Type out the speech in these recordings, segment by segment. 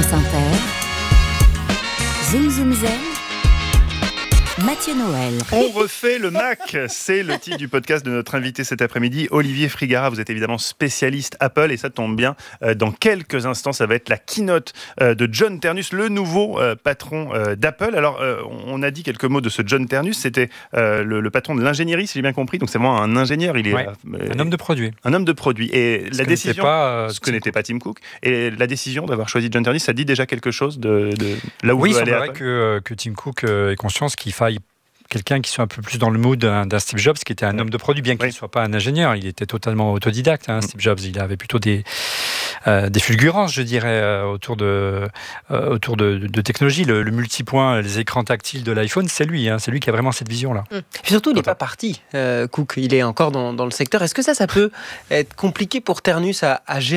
France Inter, Zoom Zoom Zen, Mathieu Noël. On refait le Mac, c'est le titre du podcast de notre invité cet après-midi, Olivier Frigara. Vous êtes évidemment spécialiste Apple et ça tombe bien. Dans quelques instants, ça va être la keynote de John Ternus, le nouveau patron d'Apple. Alors, on a dit quelques mots de ce John Ternus. C'était le patron de l'ingénierie, si j'ai bien compris. Donc, c'est vraiment un ingénieur. Il est un homme de produit. Un homme de produit. Et la décision, ce que n'était pas Tim Cook. Et la décision d'avoir choisi John Ternus, ça dit déjà quelque chose de là où oui, veut il aller semblerait que Tim Cook ait conscience qu'il faille quelqu'un qui soit un peu plus dans le mood d'un Steve Jobs, qui était un homme de produit, bien qu'il ne soit pas un ingénieur. Il était totalement autodidacte, Steve Jobs. Il avait plutôt des fulgurances, je dirais, autour de technologie. Le multipoint, les écrans tactiles de l'iPhone, c'est lui. C'est lui qui a vraiment cette vision-là. Et surtout, il n'est pas parti, Cook. Il est encore dans le secteur. Est-ce que ça peut être compliqué pour Ternus à gérer ?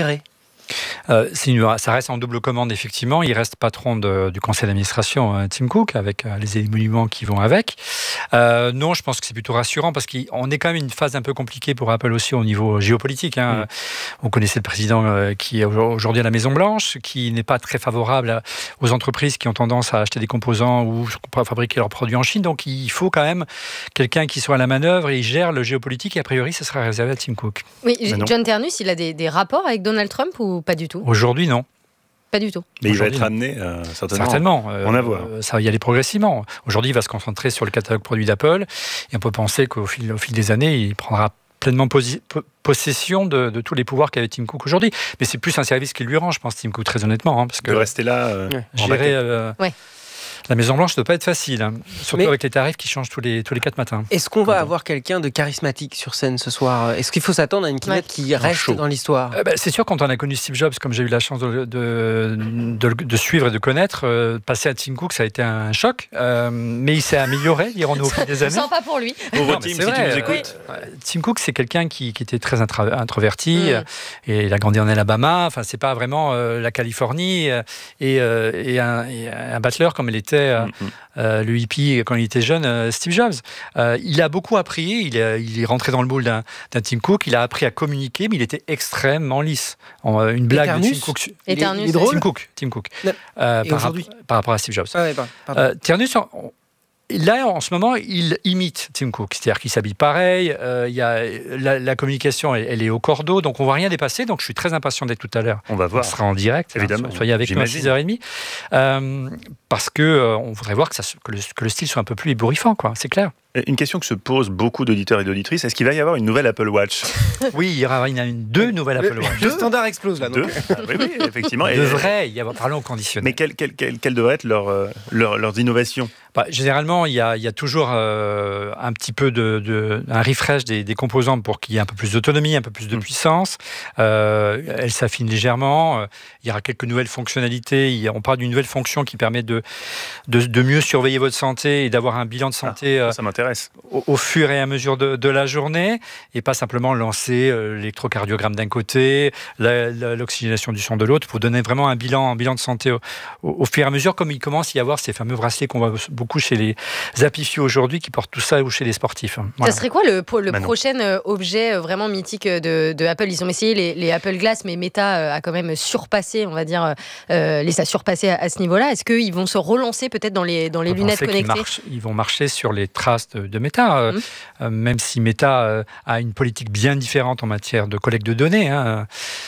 Ça reste en double commande, effectivement. Il reste patron du conseil d'administration, Tim Cook, avec les émoluments qui vont avec. Non, je pense que c'est plutôt rassurant parce qu'on est quand même une phase un peu compliquée pour Apple aussi au niveau géopolitique. Vous connaissez le président qui est aujourd'hui à la Maison-Blanche, qui n'est pas très favorable aux entreprises qui ont tendance à acheter des composants ou à fabriquer leurs produits en Chine. Donc il faut quand même quelqu'un qui soit à la manœuvre et gère le géopolitique. Et a priori, ce sera réservé à Tim Cook. Oui, John Ternus, il a des rapports avec Donald Trump ou pas du tout ? Aujourd'hui, non. Pas du tout. Mais il va être amené certainement. En avoir. Ça va y aller progressivement. Aujourd'hui, il va se concentrer sur le catalogue produit d'Apple et on peut penser qu'au fil des années, il prendra pleinement possession de tous les pouvoirs qu'avait Tim Cook aujourd'hui. Mais c'est plus un service qu'il lui rend, je pense, Tim Cook, très honnêtement. Parce que de rester là. Gérer la Maison-Blanche ne doit pas être facile, surtout avec les tarifs qui changent tous les 4 matins. Est-ce qu'on va avoir quelqu'un de charismatique sur scène ce soir ? Est-ce qu'il faut s'attendre à une keynote qui reste dans l'histoire ? C'est sûr, quand on a connu Steve Jobs, comme j'ai eu la chance de suivre et de connaître, passer à Tim Cook, ça a été un choc. Mais il s'est amélioré, dirons-nous, au fil des années. Sympa pour lui. Pauvre Tim, si tu nous écoutes. Tim Cook, c'est quelqu'un qui était très introverti. Et il a grandi en Alabama. Enfin, c'est pas vraiment la Californie et un battleur comme il était le hippie quand il était jeune, Steve Jobs. Il a beaucoup appris, il est rentré dans le moule d'un Tim Cook, il a appris à communiquer, mais il était extrêmement lisse. Une blague de Tim Cook. Et Ternus, Tim Cook. Par rapport à Steve Jobs. Ternus, là, en ce moment, il imite Tim Cook. C'est-à-dire qu'il s'habille pareil, la communication, elle est au cordeau, donc on ne voit rien dépasser. Donc je suis très impatient d'être tout à l'heure. On va voir. On sera en direct. Évidemment. Soyez avec nous à 6h30. Parce qu'on voudrait voir que le style soit un peu plus ébouriffant, c'est clair. Une question que se posent beaucoup d'auditeurs et d'auditrices, est-ce qu'il va y avoir une nouvelle Apple Watch ? Oui, il y aura deux nouvelles Apple Watch. Le standard explose là. Deux. Oui, effectivement. Il devrait y avoir, parlons au conditionnel. Mais quelles devraient être leurs innovations ? Généralement, il y a toujours un petit peu un refresh des composants pour qu'il y ait un peu plus d'autonomie, un peu plus de puissance. Elle s'affine légèrement. Il y aura quelques nouvelles fonctionnalités. On parle d'une nouvelle fonction qui permet de mieux surveiller votre santé et d'avoir un bilan de santé ça m'intéresse. Au fur et à mesure de la journée, et pas simplement lancer l'électrocardiogramme d'un côté, l'oxygénation du sang de l'autre, pour donner vraiment un bilan de santé au fur et à mesure, comme il commence à y avoir ces fameux bracelets qu'on voit beaucoup chez les apifiots aujourd'hui, qui portent tout ça, ou chez les sportifs. Voilà. Ça serait quoi le prochain objet vraiment mythique de Apple ? Ils ont essayé les Apple Glass, mais Meta a quand même surpassé, on va dire, les a surpassés à ce niveau-là. Est-ce qu'ils vont se relancer peut-être dans les lunettes connectées ? Ils vont marcher sur les traces de Meta, même si Meta a une politique bien différente en matière de collecte de données.